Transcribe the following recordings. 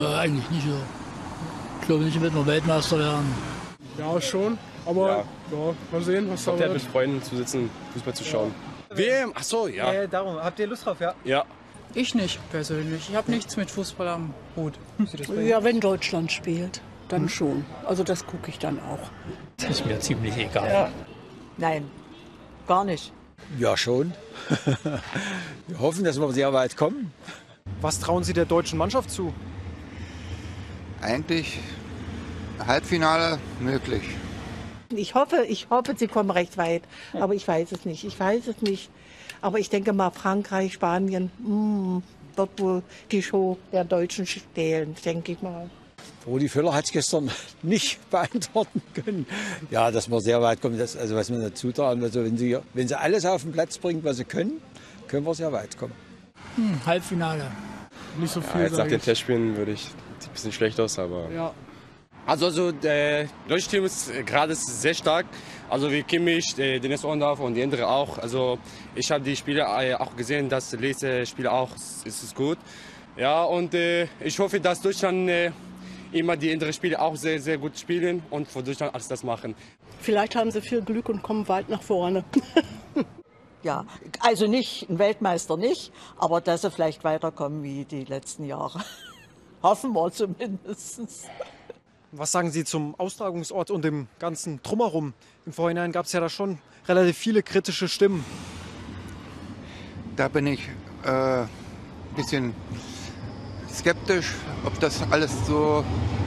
Eigentlich nicht so. Ich glaube nicht, wird noch Weltmeister werden. Ja, schon. Aber ja, mal sehen, was da wird. Mit Freunden zu sitzen, Fußball zu schauen. WM? Ach so, ja. Darum, habt ihr Lust drauf, ja? Ja. Ich nicht persönlich. Ich habe nichts mit Fußball am Hut. Ja, wenn Deutschland spielt, dann schon. Also das gucke ich dann auch. Das ist mir ziemlich egal. Ja. Nein, gar nicht. Ja, schon. Wir hoffen, dass wir sehr weit kommen. Was trauen Sie der deutschen Mannschaft zu? Eigentlich Halbfinale möglich. Ich hoffe, sie kommen recht weit. Aber ich weiß es nicht. Aber ich denke mal, Frankreich, Spanien, dort wohl die Show der Deutschen stehlen, denke ich mal. Rudi Völler hat es gestern nicht beantworten können. Ja, dass wir sehr weit kommen, also was wir dazu trauen. Also wenn sie alles auf den Platz bringt, was sie können, können wir sehr weit kommen. Halbfinale. Nicht so viel. Jetzt nach den Testspielen sieht ein bisschen schlecht aus, aber. Ja. Also der deutsche Team ist gerade sehr stark. Also wie Kimmich, Dennis Ondorf und die anderen auch. Also ich habe die Spiele auch gesehen, das letzte Spiel auch ist gut. Ja, und ich hoffe, dass Deutschland immer die anderen Spiele auch sehr, sehr gut spielen und für Deutschland alles das machen. Vielleicht haben sie viel Glück und kommen weit nach vorne. Ja, also nicht, ein Weltmeister nicht, aber dass sie vielleicht weiterkommen wie die letzten Jahre. Hoffen wir zumindest. Was sagen Sie zum Austragungsort und dem ganzen Drumherum? Im Vorhinein gab es ja da schon relativ viele kritische Stimmen. Da bin ich ein bisschen skeptisch, ob das alles so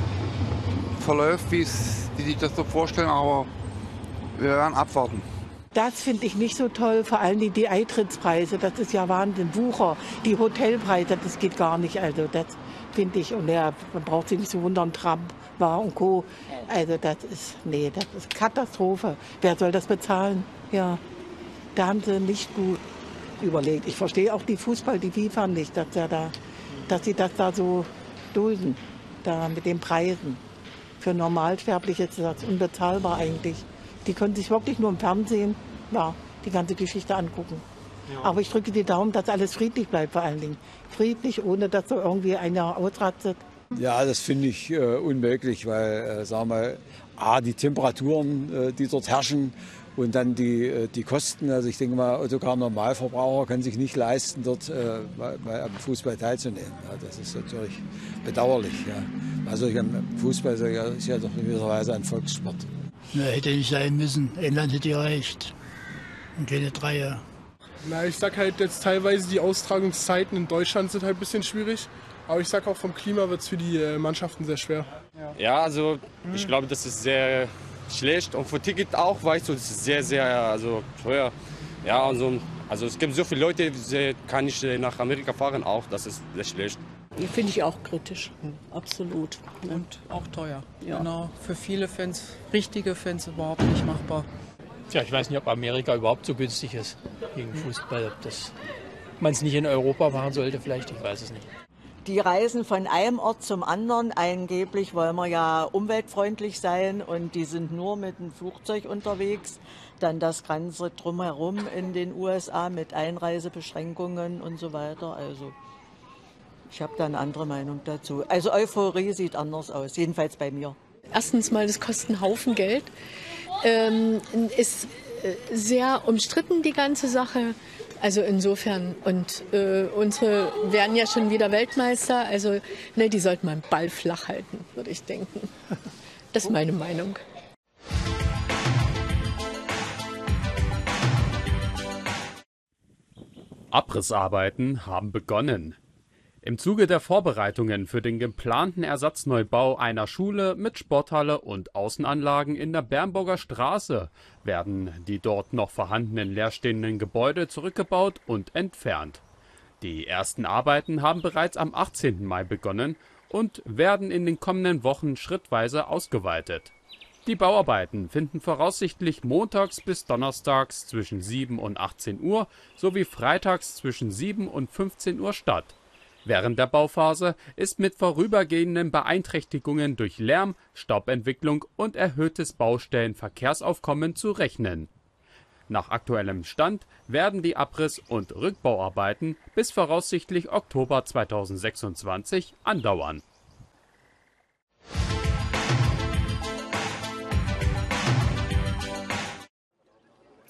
verläuft, wie die sich das so vorstellen, aber wir werden abwarten. Das finde ich nicht so toll, vor allem die Eintrittspreise, das ist ja Wahnsinn, Wucher, die Hotelpreise, das geht gar nicht, also das finde ich, und man braucht sich nicht so wundern, Trump war und Co., also das ist Katastrophe, wer soll das bezahlen? Ja, da haben sie nicht gut überlegt. Ich verstehe auch die FIFA nicht, dass sie das da so dulden, da mit den Preisen. Für Normalsterbliche ist das unbezahlbar eigentlich. Die können sich wirklich nur im Fernsehen die ganze Geschichte angucken. Ja. Aber ich drücke die Daumen, dass alles friedlich bleibt vor allen Dingen. Friedlich, ohne dass so irgendwie einer ausrastet. Ja, das finde ich unmöglich, weil, sagen wir, die Temperaturen, die dort herrschen und dann die Kosten. Also ich denke mal, Autocar-Normalverbraucher kann sich nicht leisten, dort mal am Fußball teilzunehmen. Ja, das ist natürlich bedauerlich. Ja. Also Fußball ist ja doch in gewisser Weise ein Volkssport. Ja, hätte nicht sein müssen. England hätte gereicht. Und keine 3. Na, ich sag halt jetzt teilweise, die Austragungszeiten in Deutschland sind halt ein bisschen schwierig. Aber ich sag auch, vom Klima wird es für die Mannschaften sehr schwer. Ja, also ich glaube, das ist sehr schlecht. Und für Ticket auch, weißt du, das ist sehr, sehr teuer. Ja, also es gibt so viele Leute, die kann nicht nach Amerika fahren auch. Das ist sehr schlecht. Die finde ich auch kritisch, absolut. Und auch teuer. Ja. Genau, für viele Fans, richtige Fans überhaupt nicht machbar. Tja, ich weiß nicht, ob Amerika überhaupt so günstig ist gegen Fußball. Ob man es nicht in Europa machen sollte, vielleicht, ich weiß es nicht. Die reisen von einem Ort zum anderen. Angeblich wollen wir ja umweltfreundlich sein und die sind nur mit dem Flugzeug unterwegs. Dann das Ganze drumherum in den USA mit Einreisebeschränkungen und so weiter. Also ich habe da eine andere Meinung dazu. Also Euphorie sieht anders aus, jedenfalls bei mir. Erstens mal, das kostet einen Haufen Geld. Ist sehr umstritten, die ganze Sache. Also insofern, und unsere werden ja schon wieder Weltmeister. Also die sollten mal den Ball flach halten, würde ich denken. Das ist meine Meinung. Abrissarbeiten haben begonnen. Im Zuge der Vorbereitungen für den geplanten Ersatzneubau einer Schule mit Sporthalle und Außenanlagen in der Bernburger Straße werden die dort noch vorhandenen leerstehenden Gebäude zurückgebaut und entfernt. Die ersten Arbeiten haben bereits am 18. Mai begonnen und werden in den kommenden Wochen schrittweise ausgeweitet. Die Bauarbeiten finden voraussichtlich montags bis donnerstags zwischen 7 und 18 Uhr sowie freitags zwischen 7 und 15 Uhr statt. Während der Bauphase ist mit vorübergehenden Beeinträchtigungen durch Lärm, Staubentwicklung und erhöhtes Baustellenverkehrsaufkommen zu rechnen. Nach aktuellem Stand werden die Abriss- und Rückbauarbeiten bis voraussichtlich Oktober 2026 andauern.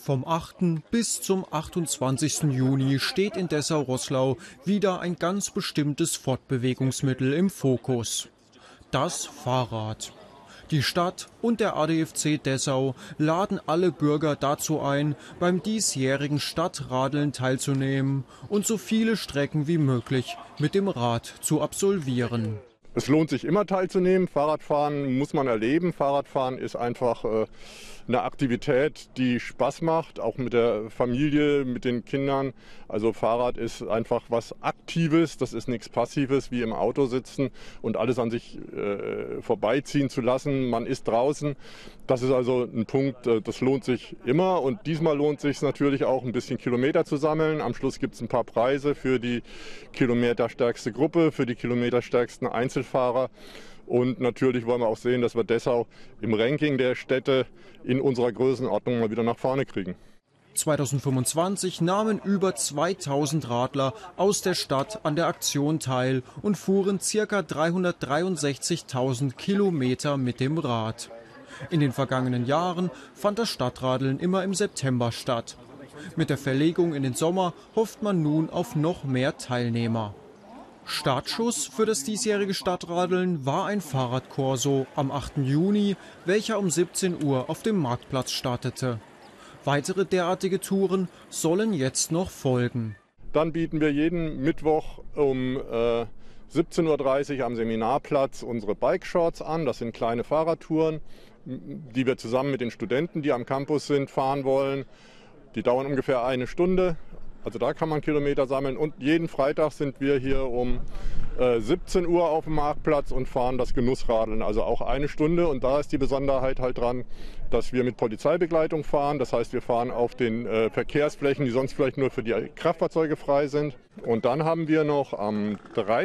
Vom 8. bis zum 28. Juni steht in Dessau-Roßlau wieder ein ganz bestimmtes Fortbewegungsmittel im Fokus: das Fahrrad. Die Stadt und der ADFC Dessau laden alle Bürger dazu ein, beim diesjährigen Stadtradeln teilzunehmen und so viele Strecken wie möglich mit dem Rad zu absolvieren. Es lohnt sich immer teilzunehmen. Fahrradfahren muss man erleben. Fahrradfahren ist einfach eine Aktivität, die Spaß macht, auch mit der Familie, mit den Kindern. Also Fahrrad ist einfach was Aktives, das ist nichts Passives wie im Auto sitzen und alles an sich vorbeiziehen zu lassen. Man ist draußen. Das ist also ein Punkt, das lohnt sich immer. Und diesmal lohnt es sich natürlich auch, ein bisschen Kilometer zu sammeln. Am Schluss gibt es ein paar Preise für die kilometerstärkste Gruppe, für die kilometerstärksten Einzelfahrer. Und natürlich wollen wir auch sehen, dass wir Dessau im Ranking der Städte in unserer Größenordnung mal wieder nach vorne kriegen. 2025 nahmen über 2000 Radler aus der Stadt an der Aktion teil und fuhren ca. 363.000 Kilometer mit dem Rad. In den vergangenen Jahren fand das Stadtradeln immer im September statt. Mit der Verlegung in den Sommer hofft man nun auf noch mehr Teilnehmer. Startschuss für das diesjährige Stadtradeln war ein Fahrradkorso am 8. Juni, welcher um 17 Uhr auf dem Marktplatz startete. Weitere derartige Touren sollen jetzt noch folgen. Dann bieten wir jeden Mittwoch um 17:30 Uhr am Seminarplatz unsere Bike-Shorts an. Das sind kleine Fahrradtouren, die wir zusammen mit den Studenten, die am Campus sind, fahren wollen. Die dauern ungefähr eine Stunde. Also da kann man Kilometer sammeln. Und jeden Freitag sind wir hier um 17 Uhr auf dem Marktplatz und fahren das Genussradeln. Also auch eine Stunde. Und da ist die Besonderheit halt dran, dass wir mit Polizeibegleitung fahren. Das heißt, wir fahren auf den Verkehrsflächen, die sonst vielleicht nur für die Kraftfahrzeuge frei sind. Und dann haben wir noch am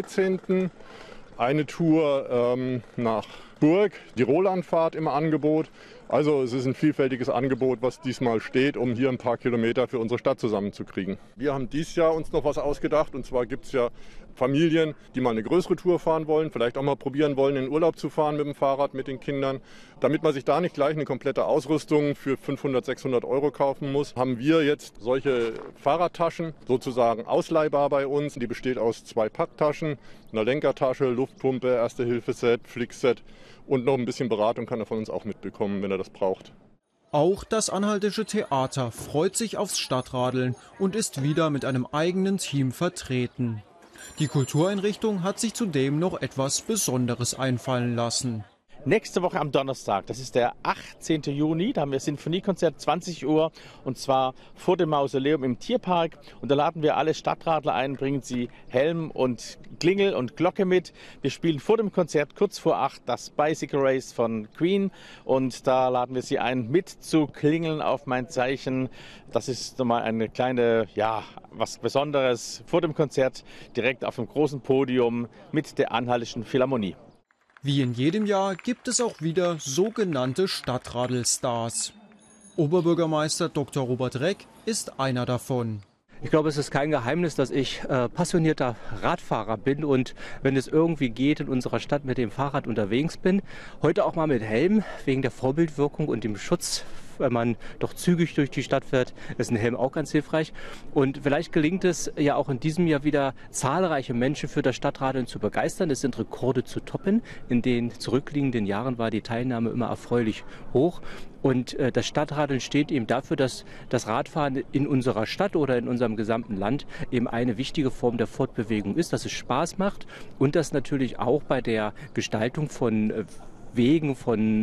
13. eine Tour nach Burg, die Rolandfahrt im Angebot. Also es ist ein vielfältiges Angebot, was diesmal steht, um hier ein paar Kilometer für unsere Stadt zusammenzukriegen. Wir haben dieses Jahr uns noch was ausgedacht, und zwar gibt es ja Familien, die mal eine größere Tour fahren wollen, vielleicht auch mal probieren wollen, in den Urlaub zu fahren mit dem Fahrrad, mit den Kindern. Damit man sich da nicht gleich eine komplette Ausrüstung für 500, 600 Euro kaufen muss, haben wir jetzt solche Fahrradtaschen, sozusagen ausleihbar bei uns. Die besteht aus 2 Packtaschen, einer Lenkertasche, Luftpumpe, Erste-Hilfe-Set, Flickset und noch ein bisschen Beratung kann er von uns auch mitbekommen, wenn er das braucht. Auch das Anhaltische Theater freut sich aufs Stadtradeln und ist wieder mit einem eigenen Team vertreten. Die Kultureinrichtung hat sich zudem noch etwas Besonderes einfallen lassen. Nächste Woche am Donnerstag, das ist der 18. Juni, da haben wir ein Sinfoniekonzert 20 Uhr und zwar vor dem Mausoleum im Tierpark. Und da laden wir alle Stadtradler ein, bringen sie Helm und Klingel und Glocke mit. Wir spielen vor dem Konzert kurz vor 8 das Bicycle Race von Queen und da laden wir sie ein, mit zu klingeln auf mein Zeichen. Das ist nochmal eine kleine, was Besonderes vor dem Konzert direkt auf dem großen Podium mit der Anhaltischen Philharmonie. Wie in jedem Jahr gibt es auch wieder sogenannte Stadtradelstars. Oberbürgermeister Dr. Robert Reck ist einer davon. Ich glaube, es ist kein Geheimnis, dass ich passionierter Radfahrer bin und wenn es irgendwie geht, in unserer Stadt mit dem Fahrrad unterwegs bin. Heute auch mal mit Helm, wegen der Vorbildwirkung und dem Schutz. Wenn man doch zügig durch die Stadt fährt, ist ein Helm auch ganz hilfreich. Und vielleicht gelingt es ja auch in diesem Jahr wieder, zahlreiche Menschen für das Stadtradeln zu begeistern. Es sind Rekorde zu toppen. In den zurückliegenden Jahren war die Teilnahme immer erfreulich hoch. Und das Stadtradeln steht eben dafür, dass das Radfahren in unserer Stadt oder in unserem gesamten Land eben eine wichtige Form der Fortbewegung ist, dass es Spaß macht und dass natürlich auch bei der Gestaltung von Wegen, von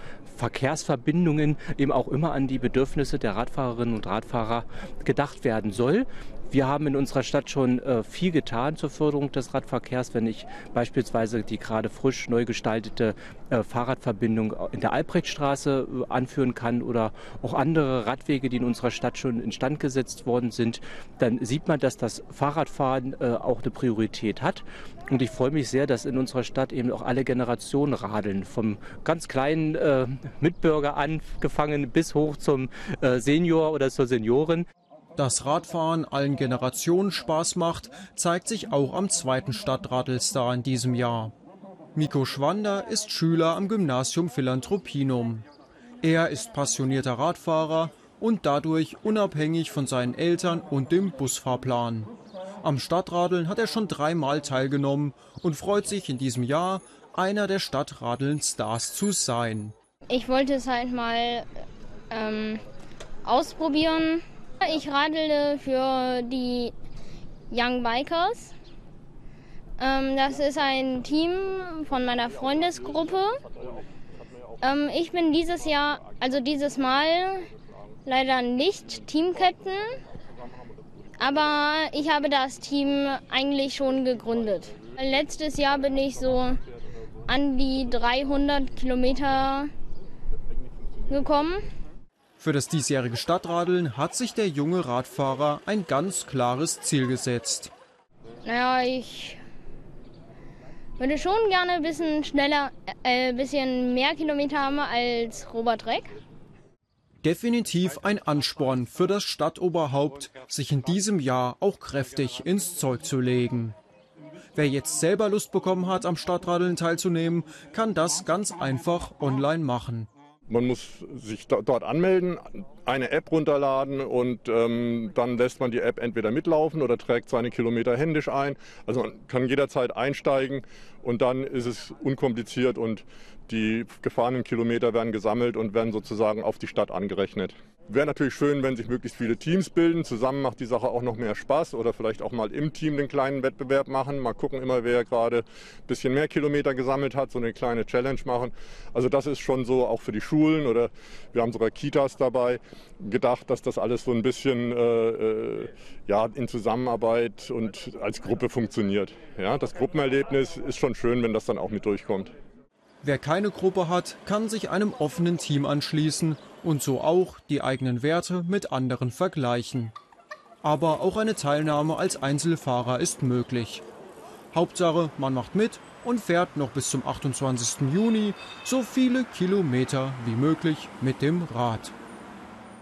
Verkehrsverbindungen eben auch immer an die Bedürfnisse der Radfahrerinnen und Radfahrer gedacht werden soll. Wir haben in unserer Stadt schon viel getan zur Förderung des Radverkehrs. Wenn ich beispielsweise die gerade frisch neu gestaltete Fahrradverbindung in der Albrechtstraße anführen kann oder auch andere Radwege, die in unserer Stadt schon instand gesetzt worden sind, dann sieht man, dass das Fahrradfahren auch eine Priorität hat. Und ich freue mich sehr, dass in unserer Stadt eben auch alle Generationen radeln. Vom ganz kleinen Mitbürger angefangen bis hoch zum Senior oder zur Seniorin. Dass Radfahren allen Generationen Spaß macht, zeigt sich auch am zweiten Stadtradelstar in diesem Jahr. Miko Schwander ist Schüler am Gymnasium Philanthropinum. Er ist passionierter Radfahrer und dadurch unabhängig von seinen Eltern und dem Busfahrplan. Am Stadtradeln hat er schon 3-mal teilgenommen und freut sich in diesem Jahr, einer der Stadtradeln-Stars zu sein. Ich wollte es halt mal ausprobieren. Ich radele für die Young Bikers. Das ist ein Team von meiner Freundesgruppe. Ich bin dieses Mal leider nicht Team-Captain, aber ich habe das Team eigentlich schon gegründet. Letztes Jahr bin ich so an die 300 Kilometer gekommen. Für das diesjährige Stadtradeln hat sich der junge Radfahrer ein ganz klares Ziel gesetzt. Naja, ich würde schon gerne ein bisschen schneller, bisschen mehr Kilometer haben als Robert Reck. Definitiv ein Ansporn für das Stadtoberhaupt, sich in diesem Jahr auch kräftig ins Zeug zu legen. Wer jetzt selber Lust bekommen hat, am Stadtradeln teilzunehmen, kann das ganz einfach online machen. Man muss sich dort anmelden, eine App runterladen und dann lässt man die App entweder mitlaufen oder trägt seine Kilometer händisch ein. Also man kann jederzeit einsteigen und dann ist es unkompliziert und die gefahrenen Kilometer werden gesammelt und werden sozusagen auf die Stadt angerechnet. Wäre natürlich schön, wenn sich möglichst viele Teams bilden. Zusammen macht die Sache auch noch mehr Spaß oder vielleicht auch mal im Team den kleinen Wettbewerb machen. Mal gucken immer, wer gerade ein bisschen mehr Kilometer gesammelt hat, so eine kleine Challenge machen. Also das ist schon so auch für die Schulen oder wir haben sogar Kitas dabei gedacht, dass das alles so ein bisschen in Zusammenarbeit und als Gruppe funktioniert. Ja, das Gruppenerlebnis ist schon schön, wenn das dann auch mit durchkommt. Wer keine Gruppe hat, kann sich einem offenen Team anschließen und so auch die eigenen Werte mit anderen vergleichen. Aber auch eine Teilnahme als Einzelfahrer ist möglich. Hauptsache, man macht mit und fährt noch bis zum 28. Juni so viele Kilometer wie möglich mit dem Rad.